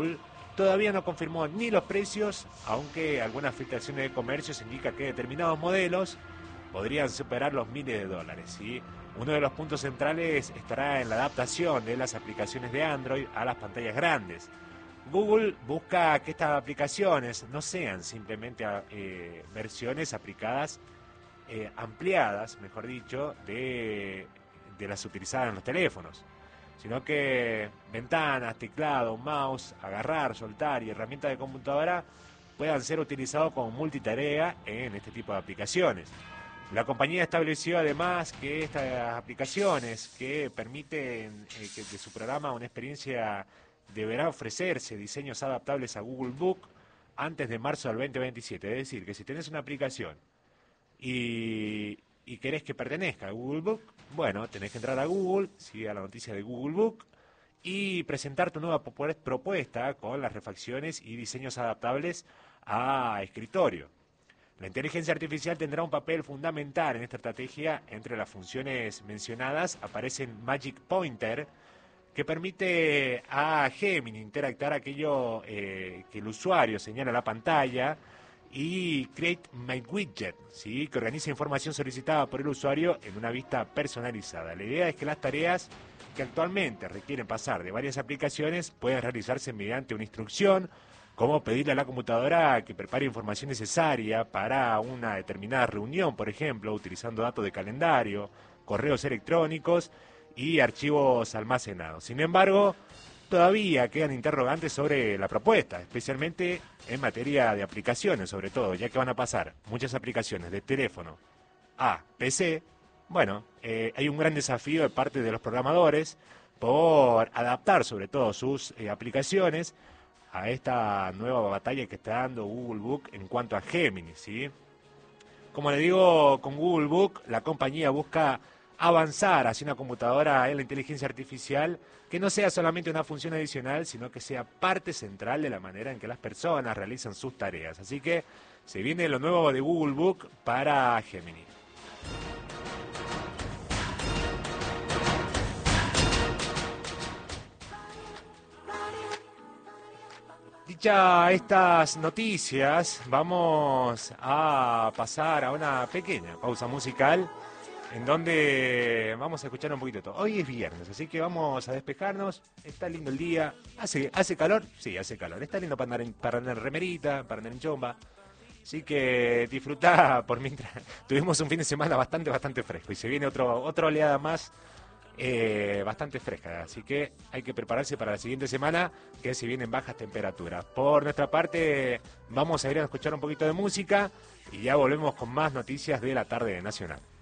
todavía no confirmó ni los precios, aunque algunas filtraciones de comercios indican que determinados modelos podrían superar los miles de dólares, ¿sí? Uno de los puntos centrales estará en la adaptación de las aplicaciones de Android a las pantallas grandes. Google busca que estas aplicaciones no sean simplemente versiones aplicadas, ampliadas, mejor dicho, de las utilizadas en los teléfonos, sino que ventanas, teclado, mouse, agarrar, soltar y herramientas de computadora puedan ser utilizados como multitarea en este tipo de aplicaciones. La compañía estableció además que estas aplicaciones que permiten que de su programa una experiencia deberá ofrecerse diseños adaptables a Google Book antes de marzo del 2027. Es decir, que si tenés una aplicación y querés que pertenezca a Google Book, bueno, tenés que entrar a Google, sigue a la noticia de Google Book y presentar tu nueva propuesta con las refacciones y diseños adaptables a escritorio. La inteligencia artificial tendrá un papel fundamental en esta estrategia. Entre las funciones mencionadas aparecen Magic Pointer, que permite a Gemini interactuar aquello que el usuario señala en la pantalla, y Create My Widget, ¿sí? Que organiza información solicitada por el usuario en una vista personalizada. La idea es que las tareas que actualmente requieren pasar de varias aplicaciones puedan realizarse mediante una instrucción, como pedirle a la computadora que prepare información necesaria para una determinada reunión, por ejemplo, utilizando datos de calendario, correos electrónicos y archivos almacenados. Sin embargo, todavía quedan interrogantes sobre la propuesta, especialmente en materia de aplicaciones, sobre todo, ya que van a pasar muchas aplicaciones de teléfono a PC. Bueno, hay un gran desafío de parte de los programadores por adaptar sobre todo sus aplicaciones a esta nueva batalla que está dando Google Book en cuanto a Gemini, ¿sí? Como le digo, con Google Book la compañía busca avanzar hacia una computadora en la inteligencia artificial que no sea solamente una función adicional, sino que sea parte central de la manera en que las personas realizan sus tareas. Así que se viene lo nuevo de Google Book para Gemini. Dicha estas noticias, vamos a pasar a una pequeña pausa musical en donde vamos a escuchar un poquito de todo. Hoy es viernes, así que vamos a despejarnos. Está lindo el día. ¿Hace calor? Sí, hace calor. Está lindo para andar en remerita, para andar en chomba. Así que disfrutá por mientras. Tuvimos un fin de semana bastante fresco y se viene otra oleada más bastante fresca. Así que hay que prepararse para la siguiente semana, que se vienen bajas temperaturas. Por nuestra parte, vamos a ir a escuchar un poquito de música y ya volvemos con más noticias de la tarde de Nacional.